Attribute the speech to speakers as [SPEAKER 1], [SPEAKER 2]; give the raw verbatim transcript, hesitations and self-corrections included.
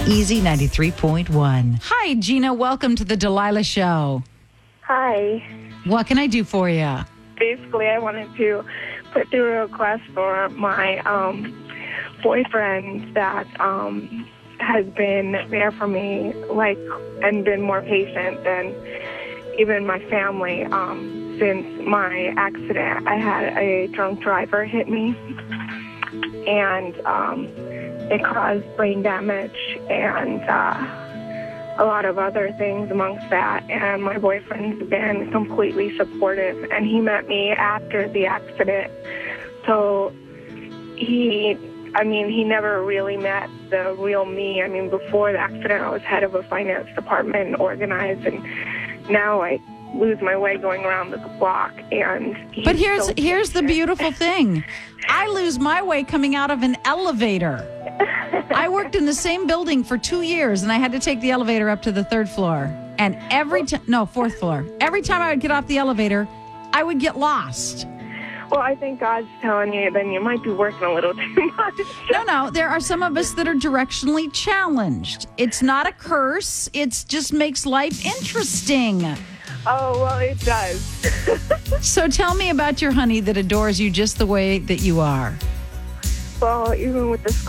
[SPEAKER 1] Easy ninety-three point one. Hi, Gina. Welcome to the Delilah Show.
[SPEAKER 2] Hi.
[SPEAKER 1] What can I do for you?
[SPEAKER 2] Basically, I wanted to put through a request for my um, boyfriend that um, has been there for me, like, and been more patient than even my family um, since my accident. I had a drunk driver hit me, and um, it caused brain damage and uh, a lot of other things amongst that. And my boyfriend's been completely supportive, and he met me after the accident. So he, I mean, he never really met the real me. I mean, before the accident, I was head of a finance department and organized, and now I lose my way going around the block. And
[SPEAKER 1] but here's here's the beautiful thing. I lose my way coming out of an elevator. I worked in the same building for two years, and I had to take the elevator up to the third floor. And every time, no, fourth floor. Every time I would get off the elevator, I would get lost.
[SPEAKER 2] Well, I think God's telling you then you might be working a little too much.
[SPEAKER 1] No, no, there are some of us that are directionally challenged. It's not a curse. It just makes life interesting.
[SPEAKER 2] Oh, well, it does.
[SPEAKER 1] So tell me about your honey that adores you just the way that you are.
[SPEAKER 2] Well, even with the